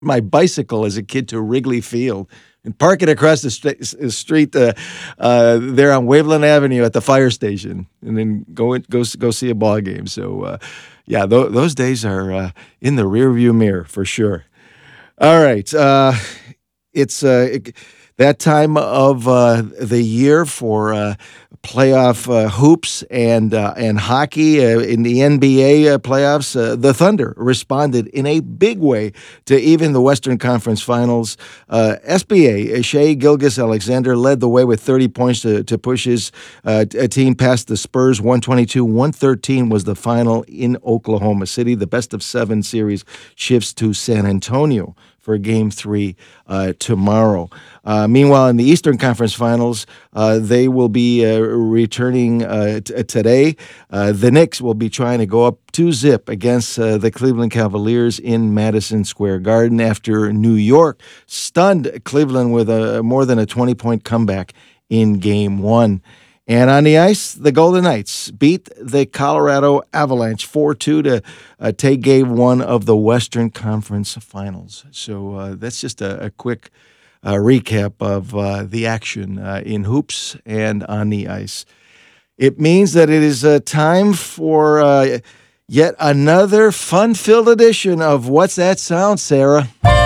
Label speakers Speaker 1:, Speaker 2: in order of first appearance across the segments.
Speaker 1: my bicycle as a kid to Wrigley Field and park it across the street there on Waveland Avenue at the fire station, and then go see a ball game. So, those days are in the rearview mirror for sure. All right, it's that time of the year for playoff hoops and hockey in the NBA playoffs. The Thunder responded in a big way to even the Western Conference Finals. SBA Shai Gilgeous-Alexander led the way with 30 points to push his team past the Spurs. 122-113 was the final in Oklahoma City. The best of 7 series shifts to San Antonio for Game 3 tomorrow. Meanwhile, in the Eastern Conference Finals, they will be returning today. The Knicks will be trying to go up 2-0 against the Cleveland Cavaliers in Madison Square Garden after New York stunned Cleveland with more than a 20-point comeback in Game 1. And on the ice, the Golden Knights beat the Colorado Avalanche 4-2 to take Game 1 of the Western Conference Finals. So that's just a quick recap of the action in hoops and on the ice. It means that it is time for yet another fun-filled edition of What's That Sound, Sarah?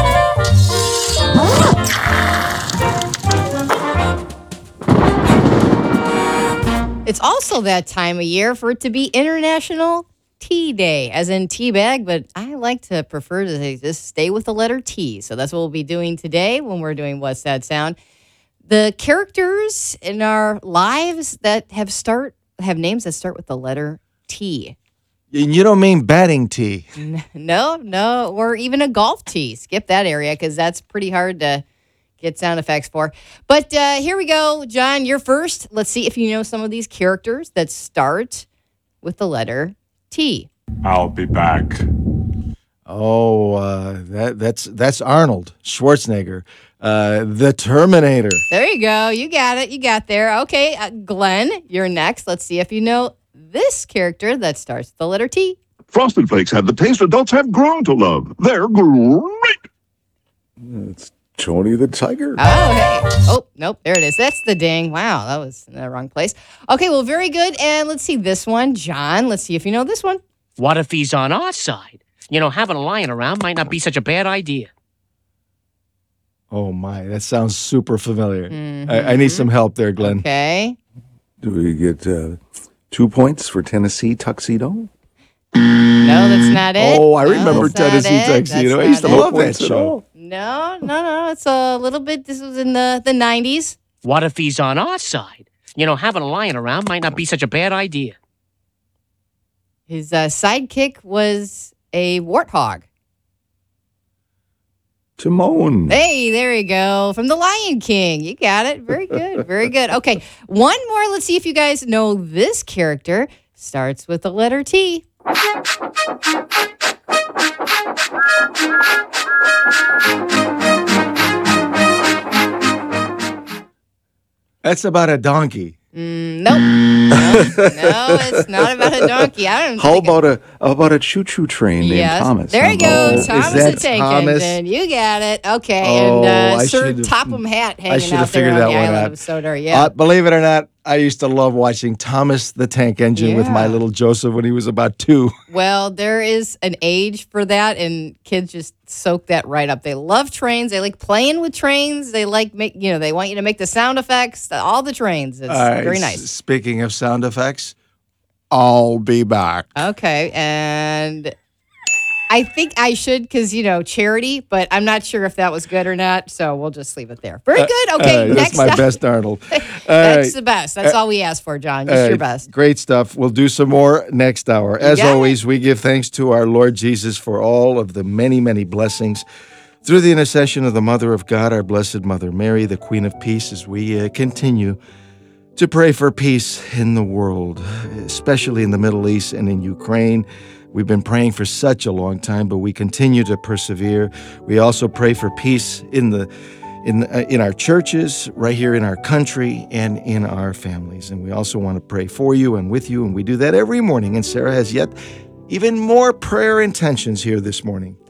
Speaker 2: It's also that time of year for it to be International Tea Day, as in tea bag, but I like to prefer to just stay with the letter T. So that's what we'll be doing today when we're doing What's That Sound. The characters in our lives that have names that start with the letter T.
Speaker 1: You don't mean batting tea.
Speaker 2: No, or even a golf tee. Skip that area because that's pretty hard to get sound effects for. But here we go. John, you're first. Let's see if you know some of these characters that start with the letter T.
Speaker 3: I'll be back.
Speaker 1: Oh, that's Arnold Schwarzenegger, the Terminator.
Speaker 2: There you go. You got it. You got there. Okay, Glenn, you're next. Let's see if you know this character that starts with the letter T.
Speaker 4: Frosted Flakes have the taste adults have grown to love. They're great.
Speaker 5: It's Tony the Tiger.
Speaker 2: Oh, hey. Oh, nope. There it is. That's the ding. Wow, that was in the wrong place. Okay, well, very good. And let's see this one. John, let's see if you know this one.
Speaker 6: What if he's on our side? You know, having a lion around might not be such a bad idea.
Speaker 1: Oh, my. That sounds super familiar.
Speaker 2: Mm-hmm.
Speaker 1: I need some help there, Glenn.
Speaker 2: Okay.
Speaker 5: Do we get 2 points for Tennessee Tuxedo?
Speaker 2: No, that's not it.
Speaker 1: Oh, I remember Tennessee Tuxedo. I used to love that show.
Speaker 2: No. It's a little bit. This was in the 90s.
Speaker 6: What if he's on our side? You know, having a lion around might not be such a bad idea.
Speaker 2: His sidekick was a warthog.
Speaker 5: Timon.
Speaker 2: Hey, there you go. From The Lion King. You got it. Very good. Very good. Okay, one more. Let's see if you guys know this character. Starts with the letter T.
Speaker 1: That's about a donkey.
Speaker 2: Nope. No, it's not about a donkey. I don't.
Speaker 5: How about a choo-choo train named Thomas?
Speaker 2: There you go, Thomas the
Speaker 1: that
Speaker 2: Tank
Speaker 1: Thomas?
Speaker 2: Engine. You got it. Okay,
Speaker 1: Oh,
Speaker 2: and
Speaker 1: I
Speaker 2: Sir
Speaker 1: should've-
Speaker 2: Topham Hatt
Speaker 1: I
Speaker 2: hanging
Speaker 1: should
Speaker 2: out
Speaker 1: have
Speaker 2: there
Speaker 1: figured
Speaker 2: on
Speaker 1: that
Speaker 2: the
Speaker 1: one
Speaker 2: island
Speaker 1: out.
Speaker 2: of Sodor. Yeah.
Speaker 1: Believe it or not, I used to love watching Thomas the Tank Engine with my
Speaker 2: Yeah.
Speaker 1: little Joseph when he was about 2.
Speaker 2: Well, there is an age for that, and kids just soak that right up. They love trains. They like playing with trains. They like they want you to make the sound effects. All the trains. It's very nice.
Speaker 1: Speaking of sound effects, I'll be back.
Speaker 2: Okay, and I think I should because charity, but I'm not sure if that was good or not. So we'll just leave it there. Very good. Okay, next
Speaker 1: that's my
Speaker 2: up.
Speaker 1: best Arnold.
Speaker 2: That's the best. That's all we ask for, John. Just your best.
Speaker 1: Great stuff. We'll do some more next hour. As
Speaker 2: got
Speaker 1: always, we give thanks to our Lord Jesus for all of the many, many blessings through the intercession of the Mother of God, our Blessed Mother Mary, the Queen of Peace, as we continue to pray for peace in the world, especially in the Middle East and in Ukraine. We've been praying for such a long time, but we continue to persevere. We also pray for peace in our churches, right here in our country, and in our families. And we also want to pray for you and with you, and we do that every morning. And Sarah has yet even more prayer intentions here this morning.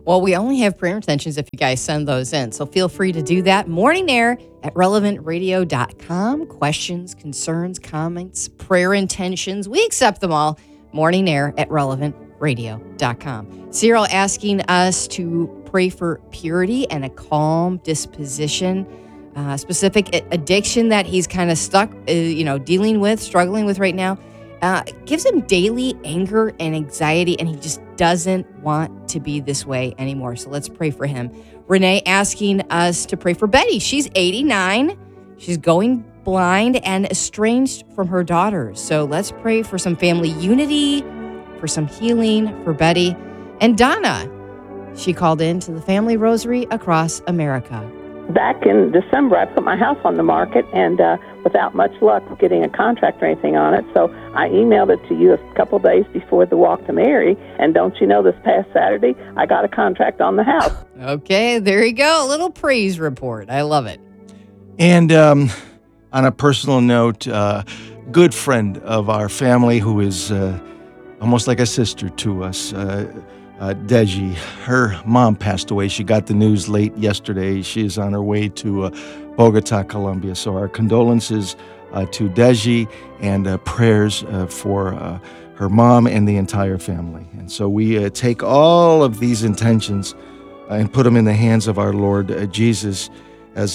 Speaker 2: Well, we only have prayer intentions if you guys send those in. So feel free to do that. Morning Air at relevantradio.com. Questions, concerns, comments, prayer intentions. We accept them all. Morning Air at relevantradio.com. Cyril asking us to pray for purity and a calm disposition. Specific addiction that he's kind of stuck, dealing with, struggling with right now. Gives him daily anger and anxiety, and he just doesn't want to be this way anymore. So let's pray for him. Renee asking us to pray for Betty. She's 89. She's going blind and estranged from her daughters. So let's pray for some family unity, for some healing for Betty. And Donna, she called in to the Family Rosary across America.
Speaker 3: Back in December, I put my house on the market, and without much luck getting a contract or anything on it, so I emailed it to you a couple days before the Walk to Mary, and don't you know, this past Saturday, I got a contract on the house.
Speaker 2: Okay, there you go. A little praise report. I love it.
Speaker 1: And on a personal note, good friend of our family who is almost like a sister to us, Deji, her mom passed away. She got the news late yesterday. She is on her way to Bogota, Colombia. So our condolences to Deji and prayers for her mom and the entire family. And so we take all of these intentions and put them in the hands of our Lord Jesus as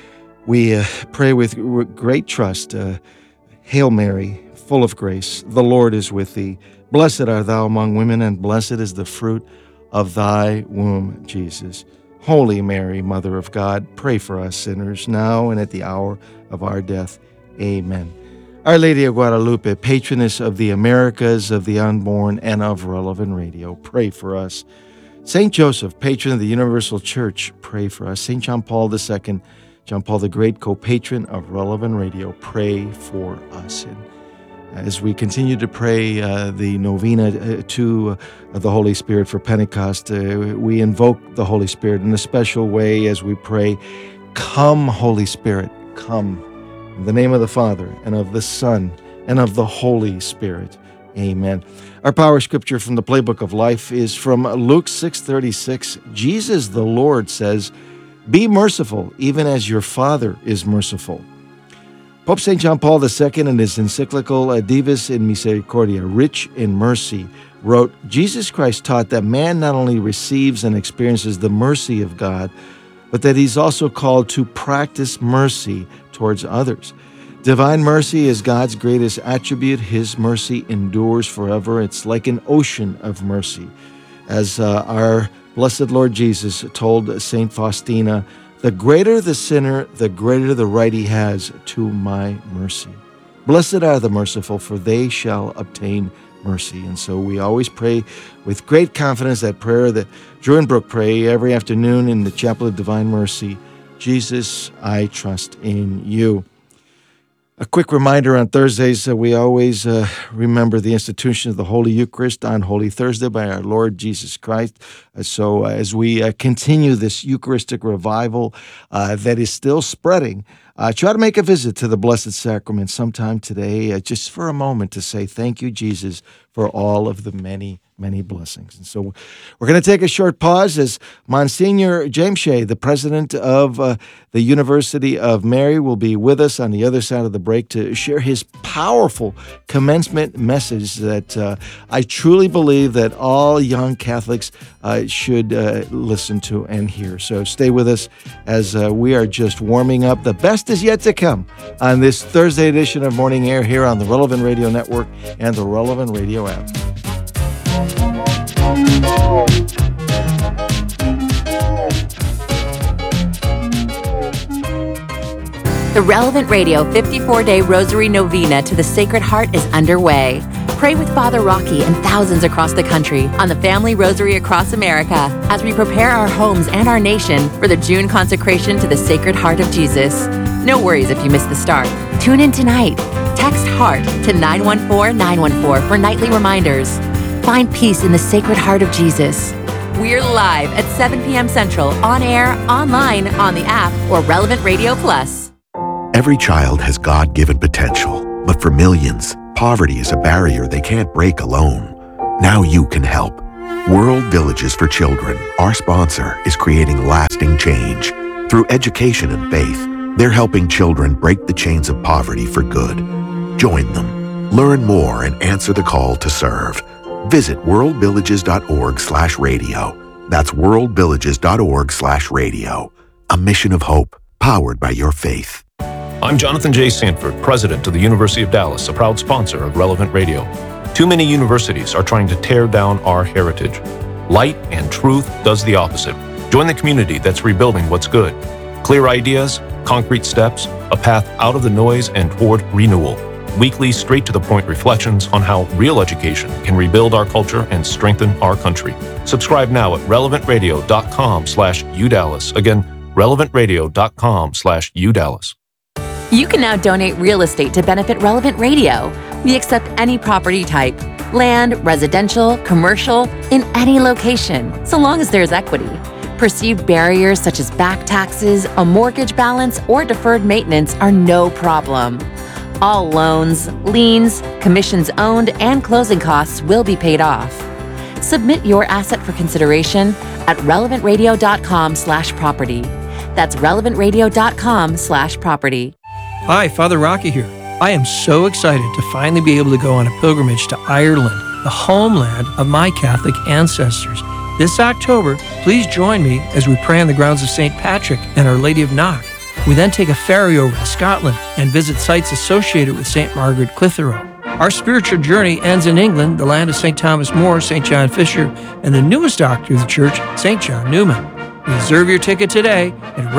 Speaker 1: we pray with great trust. Hail Mary, full of grace, the Lord is with thee. Blessed art thou among women, and blessed is the fruit of thy womb, Jesus. Holy Mary, Mother of God, pray for us sinners, now and at the hour of our death. Amen. Our Lady of Guadalupe, patroness of the Americas, of the unborn, and of Relevant Radio, pray for us. Saint Joseph, patron of the Universal Church, pray for us. Saint John Paul II, John Paul the Great, co-patron of Relevant Radio, pray for us. And as we continue to pray the novena to the Holy Spirit for Pentecost, we invoke the Holy Spirit in a special way as we pray, "Come, Holy Spirit, come." In the name of the Father, and of the Son, and of the Holy Spirit. Amen. Our power scripture from the Playbook of Life is from Luke 6:36. Jesus the Lord says, "Be merciful, even as your Father is merciful." Pope St. John Paul II, in his encyclical Divis in Misericordia, Rich in Mercy, wrote, Jesus Christ taught that man not only receives and experiences the mercy of God, but that he's also called to practice mercy towards others. Divine mercy is God's greatest attribute. His mercy endures forever. It's like an ocean of mercy. As our blessed Lord Jesus told St. Faustina, the greater the sinner, the greater the right he has to my mercy. Blessed are the merciful, for they shall obtain mercy. And so we always pray with great confidence that prayer that Drew and Brooke pray every afternoon in the Chapel of Divine Mercy. Jesus, I trust in you. A quick reminder on Thursdays, we always remember the institution of the Holy Eucharist on Holy Thursday by our Lord Jesus Christ. So as we continue this Eucharistic revival that is still spreading, try to make a visit to the Blessed Sacrament sometime today, just for a moment to say thank you, Jesus, for all of the many, many blessings. And so we're going to take a short pause as Monsignor James Shea, the president of the University of Mary, will be with us on the other side of the break to share his powerful commencement message that I truly believe that all young Catholics should listen to and hear. So stay with us as we are just warming up. The best is yet to come on this Thursday edition of Morning Air here on the Relevant Radio Network and the Relevant Radio app.
Speaker 7: The Relevant Radio 54-Day Rosary Novena to the Sacred Heart is underway. Pray with Father Rocky and thousands across the country on the Family Rosary across America as we prepare our homes and our nation for the June consecration to the Sacred Heart of Jesus. No worries if you miss the start. Tune in tonight. Text HEART to 914-914 for nightly reminders. Find peace in the Sacred Heart of Jesus. We're live at 7 p.m. Central, on air, online, on the app, or Relevant Radio Plus.
Speaker 8: Every child has God-given potential, but for millions, poverty is a barrier they can't break alone. Now you can help. World Villages for Children, our sponsor, is creating lasting change. Through education and faith, they're helping children break the chains of poverty for good. Join them. Learn more and answer the call to serve. Visit worldvillages.org/radio. That's worldvillages.org/radio. A mission of hope, powered by your faith.
Speaker 9: I'm Jonathan J. Sanford, president of the University of Dallas, a proud sponsor of Relevant Radio. Too many universities are trying to tear down our heritage. Light and truth does the opposite. Join the community that's rebuilding what's good. Clear ideas, concrete steps, a path out of the noise and toward renewal. Weekly, straight-to-the-point reflections on how real education can rebuild our culture and strengthen our country. Subscribe now at relevantradio.com/UDallas. Again, relevantradio.com/UDallas.
Speaker 7: You can now donate real estate to benefit Relevant Radio. We accept any property type, land, residential, commercial, in any location, so long as there's equity. Perceived barriers such as back taxes, a mortgage balance, or deferred maintenance are no problem. All loans, liens, commissions owned, and closing costs will be paid off. Submit your asset for consideration at relevantradio.com/property. That's relevantradio.com/property.
Speaker 10: Hi, Father Rocky here. I am so excited to finally be able to go on a pilgrimage to Ireland, the homeland of my Catholic ancestors. This October, please join me as we pray on the grounds of St. Patrick and Our Lady of Knock. We then take a ferry over to Scotland and visit sites associated with St. Margaret Clitheroe. Our spiritual journey ends in England, the land of St. Thomas More, St. John Fisher, and the newest doctor of the church, St. John Newman. Reserve your ticket today at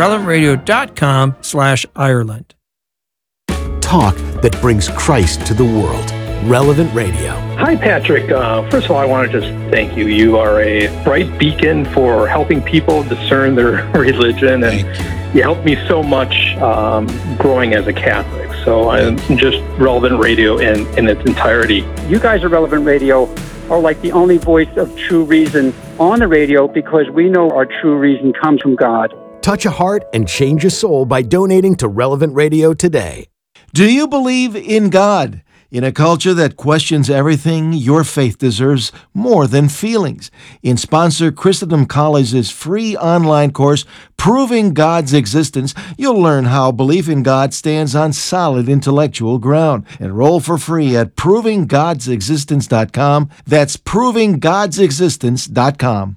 Speaker 10: relevantradio.com/Ireland.
Speaker 11: Talk that brings Christ to the world. Relevant Radio.
Speaker 12: Hi, Patrick. First of all, I want to just thank you. You are a bright beacon for helping people discern their religion, and you helped me so much growing as a Catholic. So I'm just Relevant Radio in its entirety.
Speaker 13: You guys at Relevant Radio are like the only voice of true reason on the radio, because we know our true reason comes from God.
Speaker 11: Touch a heart and change a soul by donating to Relevant Radio today.
Speaker 1: Do you believe in God? In a culture that questions everything, your faith deserves more than feelings. In sponsor Christendom College's free online course, Proving God's Existence, you'll learn how belief in God stands on solid intellectual ground. Enroll for free at provinggodsexistence.com. That's provinggodsexistence.com.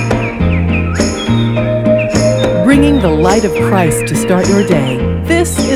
Speaker 14: Bringing the light of Christ to start your day. This is